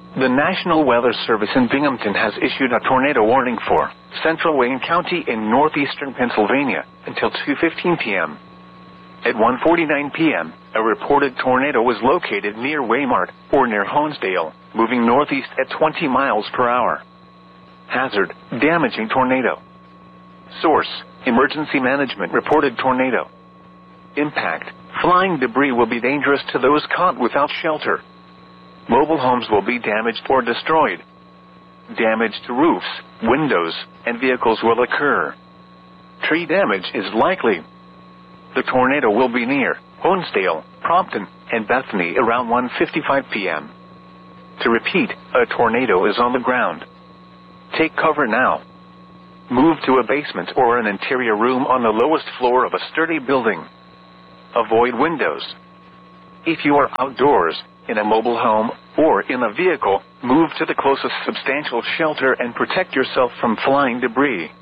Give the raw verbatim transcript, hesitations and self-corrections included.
The National Weather Service in Binghamton has issued a tornado warning for Central Wayne County in northeastern Pennsylvania until two fifteen p.m. At one forty-nine p.m., a reported tornado was located near Waymart or near Honesdale, moving northeast at twenty miles per hour. Hazard, damaging tornado. Source, Emergency Management reported tornado. Impact, flying debris will be dangerous to those caught without shelter. Mobile homes will be damaged or destroyed. Damage to roofs, windows, and vehicles will occur. Tree damage is likely. The tornado will be near Honesdale, Prompton, and Bethany around one fifty-five p.m. To repeat, a tornado is on the ground. Take cover now. Move to a basement or an interior room on the lowest floor of a sturdy building. Avoid windows. If you are outdoors, in a mobile home, or in a vehicle, move to the closest substantial shelter and protect yourself from flying debris.